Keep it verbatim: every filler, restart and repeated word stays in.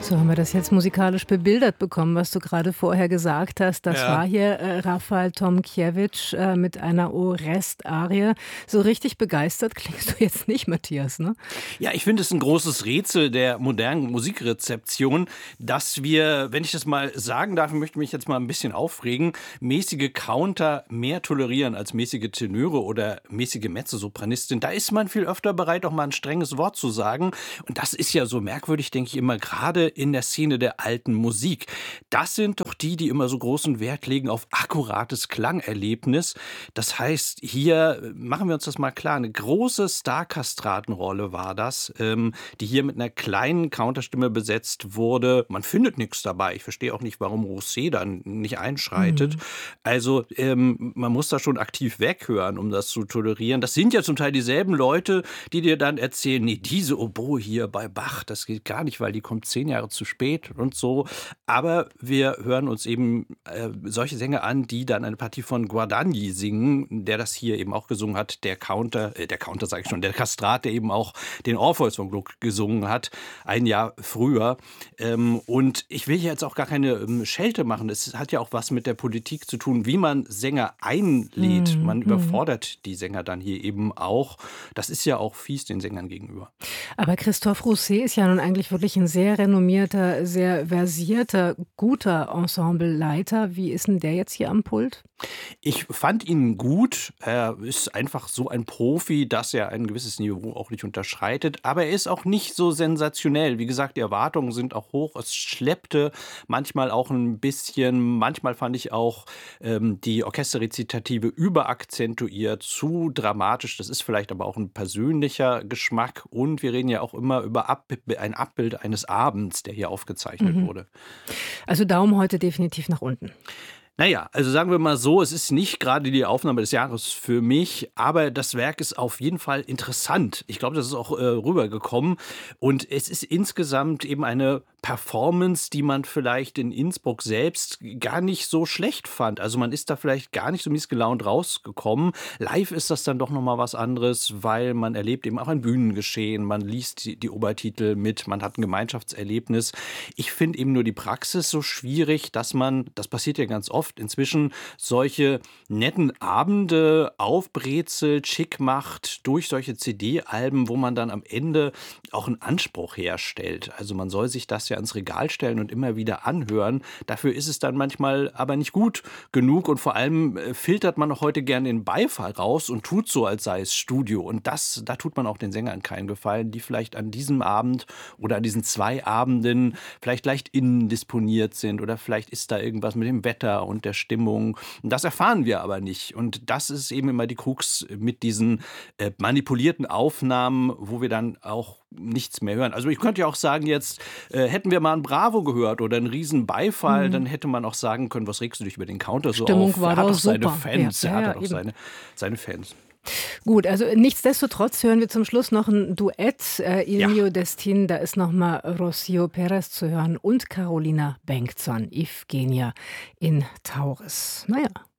So haben wir das jetzt musikalisch bebildert bekommen, was du gerade vorher gesagt hast. Das Ja. war hier äh, Rafal Tomkiewicz äh, mit einer Orest-Arie. So richtig begeistert klingst du jetzt nicht, Matthias, ne? Ja, ich finde es ein großes Rätsel der modernen Musikrezeption, dass wir, wenn ich das mal sagen darf, ich möchte mich jetzt mal ein bisschen aufregen, mäßige Counter mehr tolerieren als mäßige Tenöre oder mäßige Mezzosopranistin. Da ist man viel öfter bereit, auch mal ein strenges Wort zu sagen. Und das ist ja so merkwürdig, denke ich immer, gerade in der Szene der alten Musik. Das sind doch die, die immer so großen Wert legen auf akkurates Klangerlebnis. Das heißt, hier machen wir uns das mal klar, eine große Starkastratenrolle war das, ähm, die hier mit einer kleinen Counterstimme besetzt wurde. Man findet nichts dabei. Ich verstehe auch nicht, warum Rosset dann nicht einschreitet. Mhm. Also ähm, man muss da schon aktiv weghören, um das zu tolerieren. Das sind ja zum Teil dieselben Leute, die dir dann erzählen, nee, diese Oboe hier bei Bach, das geht gar nicht, weil die kommt zehn Jahre zu spät und so. Aber wir hören uns eben äh, solche Sänger an, die dann eine Partie von Guadagni singen, der das hier eben auch gesungen hat, der Counter, äh, der Counter sage ich schon, der Kastrat, der eben auch den Orpheus von Gluck gesungen hat, ein Jahr früher. Ähm, und ich will hier jetzt auch gar keine ähm, Schelte machen. Es hat ja auch was mit der Politik zu tun, wie man Sänger einlädt. Mhm. Man Mhm. überfordert die Sänger dann hier eben auch. Das ist ja auch fies den Sängern gegenüber. Aber Christophe Rousset ist ja nun eigentlich wirklich ein sehr renommierter, sehr versierter, guter Ensembleleiter. Wie ist denn der jetzt hier am Pult? Ich fand ihn gut. Er ist einfach so ein Profi, dass er ein gewisses Niveau auch nicht unterschreitet. Aber er ist auch nicht so sensationell. Wie gesagt, die Erwartungen sind auch hoch. Es schleppte manchmal auch ein bisschen. Manchmal fand ich auch ähm, die Orchesterrezitative überakzentuiert, zu dramatisch. Das ist vielleicht aber auch ein persönlicher Geschmack. Und wir reden ja auch immer über Ab- ein Abbild eines Abends, der hier aufgezeichnet Mhm. wurde. Also Daumen heute definitiv nach unten. Naja, also sagen wir mal so, es ist nicht gerade die Aufnahme des Jahres für mich, aber das Werk ist auf jeden Fall interessant. Ich glaube, das ist auch äh, rübergekommen. Und es ist insgesamt eben eine Performance, die man vielleicht in Innsbruck selbst gar nicht so schlecht fand. Also man ist da vielleicht gar nicht so miesgelaunt rausgekommen. Live ist das dann doch nochmal was anderes, weil man erlebt eben auch ein Bühnengeschehen, man liest die, die Obertitel mit, man hat ein Gemeinschaftserlebnis. Ich finde eben nur die Praxis so schwierig, dass man, das passiert ja ganz oft, inzwischen solche netten Abende aufbrezelt, schick macht durch solche C D-Alben, wo man dann am Ende auch einen Anspruch herstellt. Also man soll sich das ja ans Regal stellen und immer wieder anhören. Dafür ist es dann manchmal aber nicht gut genug und vor allem äh, filtert man auch heute gerne den Beifall raus und tut so, als sei es Studio. Und das, da tut man auch den Sängern keinen Gefallen, die vielleicht an diesem Abend oder an diesen zwei Abenden vielleicht leicht indisponiert sind oder vielleicht ist da irgendwas mit dem Wetter und der Stimmung. Und das erfahren wir aber nicht. Und das ist eben immer die Krux mit diesen äh, manipulierten Aufnahmen, wo wir dann auch nichts mehr hören. Also ich könnte ja auch sagen jetzt, äh, hätten wir mal ein Bravo gehört oder einen riesen Beifall, Mhm. dann hätte man auch sagen können, was regst du dich über den Counter so Stimmung auf? war Er hat doch doch seine super. Fans, Ja, er ja, hat ja, doch eben. seine, seine Fans. Gut, also nichtsdestotrotz hören wir zum Schluss noch ein Duett. Äh, Il Ja. mio destin, da ist nochmal Rocio Perez zu hören und Carolina Bengtson, Ifgenia in Tauris. Naja.